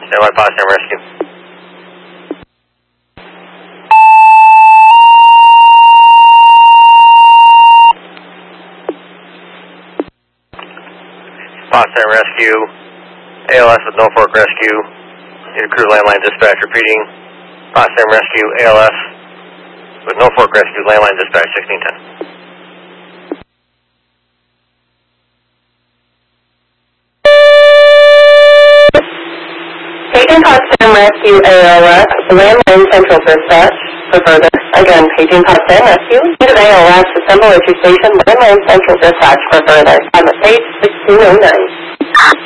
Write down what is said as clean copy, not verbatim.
Stand by, Potsdam Rescue. Potsdam Rescue, ALS with Norfolk Rescue. Need a crew landline dispatch repeating. Potsdam Rescue, ALS with Norfolk Rescue, landline dispatch 1610. Paging Potsdam Rescue ALS, landline central dispatch for further. Again, paging Potsdam Rescue, need of ALS, assemble at your station, landline central dispatch for further. On the page 1609.